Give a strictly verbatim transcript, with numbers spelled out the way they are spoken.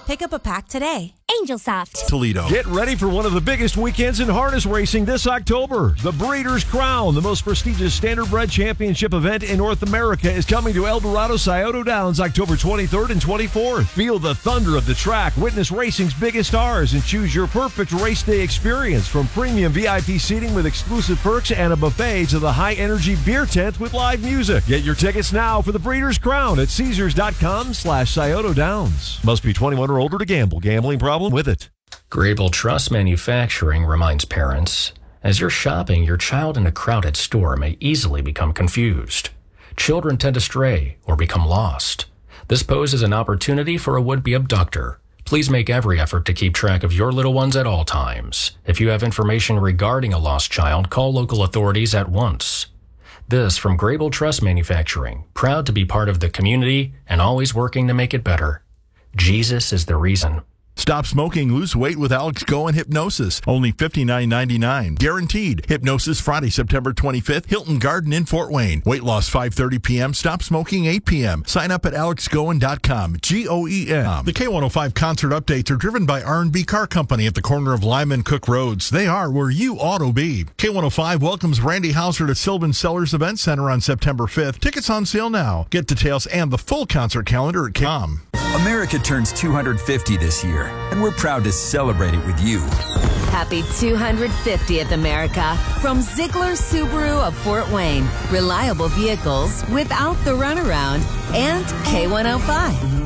Pick up a pack today. Angelsoft. Toledo. Get ready for one of the biggest weekends in harness racing this October. The Breeders' Crown, the most prestigious standardbred championship event in North America, is coming to El Dorado Scioto Downs October twenty-third and twenty-fourth. Feel the thunder of the track, witness racing's biggest stars, and choose your perfect race day experience, from premium V I P seating with exclusive perks and a buffet to the high-energy beer tent with live music. Get your tickets now for the Breeders' Crown at Caesars.com slash Scioto Downs. Must be twenty-one or older to gamble. Gambling problem with it. Grable Trust Manufacturing reminds parents, as you're shopping, your child in a crowded store may easily become confused. Children tend to stray or become lost. This poses an opportunity for a would-be abductor. Please make every effort to keep track of your little ones at all times. If you have information regarding a lost child, call local authorities at once. This from Grable Trust Manufacturing, proud to be part of the community and always working to make it better. Jesus is the reason. Stop smoking, lose weight with Alex Goen Hypnosis. Only fifty-nine ninety-nine. Guaranteed. Hypnosis Friday, September twenty-fifth. Hilton Garden in Fort Wayne. Weight loss five thirty p.m. Stop smoking eight p.m. Sign up at alex goen dot com. G O E N. The K one oh five concert updates are driven by R and B Car Company at the corner of Lime and Cook Roads. They are where you ought to be. K one oh five welcomes Randy Hauser to Sylvan Sellers Event Center on September fifth. Tickets on sale now. Get details and the full concert calendar at K O M. America turns two hundred fifty this year, and we're proud to celebrate it with you. Happy two hundred fiftieth, America, from Ziegler Subaru of Fort Wayne. Reliable vehicles without the runaround, and K one oh five.